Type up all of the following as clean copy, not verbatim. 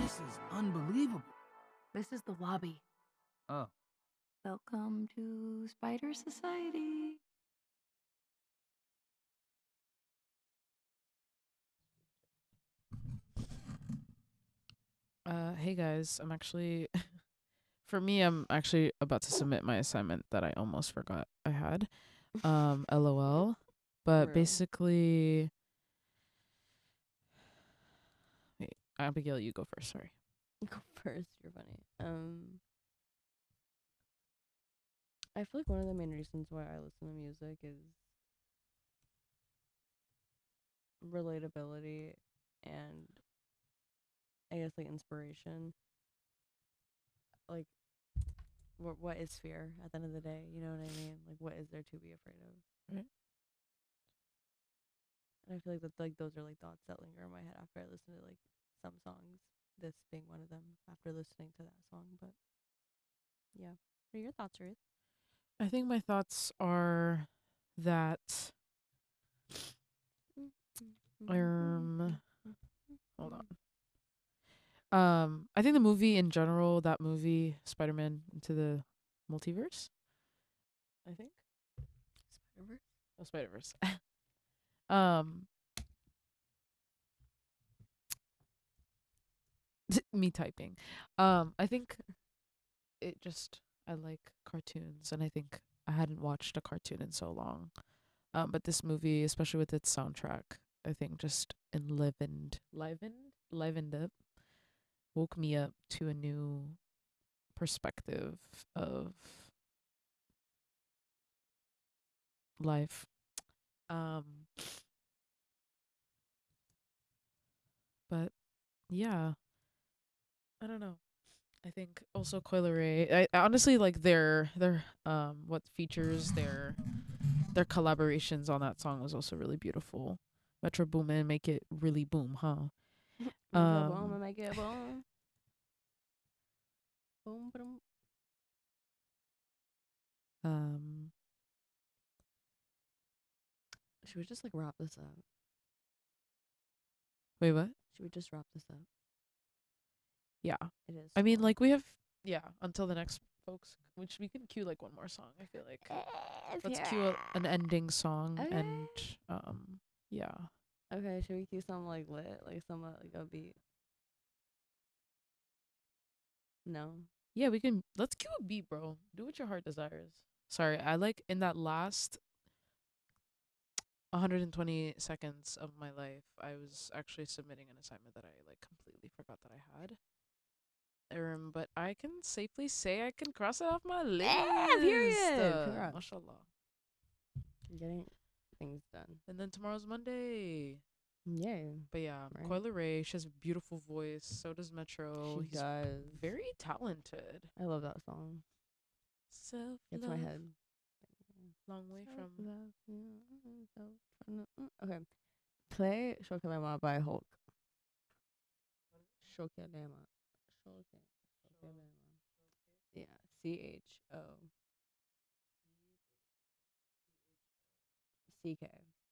This is unbelievable. This is the lobby. Oh. Welcome to Spider Society. Hey guys, I'm actually for me I'm actually about to submit my assignment that I almost forgot I had. LOL. But Real. basically wait, Abigail, you go first, sorry. Go first. You're funny. I feel like one of the main reasons why I listen to music is relatability and I guess like inspiration. Like, what is fear at the end of the day? You know what I mean? Like, what is there to be afraid of? Right. And I feel like those are like thoughts that linger in my head after I listen to like some songs. This being one of them. After listening to that song, but yeah. What are your thoughts, Ruth? I think my thoughts are that hold on. I think the movie in general, that movie, Spider-Man Into the Multiverse, I think. Spider-Verse? Oh, Spider-Verse. um me typing. I think I like cartoons, and I think I hadn't watched a cartoon in so long. But this movie, especially with its soundtrack, I think just livened up, woke me up to a new perspective of life. But yeah, I don't know. I think also Coil Ray. I honestly like their what features their collaborations on that song was also really beautiful. Metro Boomin make it really boom, huh? Boom, make it boom. Boom, boom. Should we just like wrap this up? Wait, what? Should we just wrap this up? Yeah. It is. I mean, full. like we have until the next folks, which we can cue like one more song. I feel like let's cue an ending song Okay. and yeah. Okay, should we cue some like lit, like some like a beat? No. Yeah, we can. Let's cue a beat, bro. Do what your heart desires. Sorry, I like in that last 120 seconds of my life, I was actually submitting an assignment that I like completely forgot that I had. But I can safely say I can cross it off my list. Period. Congrats. Mashallah. Getting things done. And then tomorrow's Monday. Yay. But yeah, Right. Coil Ray, she has a beautiful voice. So does Metro. She He's does. very talented. I love that song. Self It's my head. Long way from. Okay. Play Shokalema by Hulk. Shokalema. Shokalema. Yeah. CHOCK.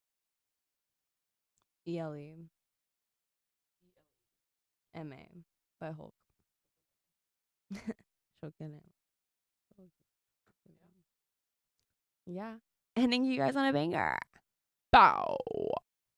ELEMA by Hulk. Shokalema. Yeah. Ending you guys on a banger. Bow.